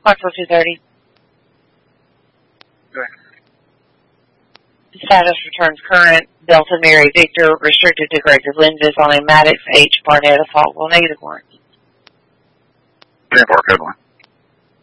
Foxville 230. Go ahead. Status returns current. Delta Mary Victor restricted to corrective lenses on a Maddox H Barnett of Faultville negative warrant. 10-4, code 1.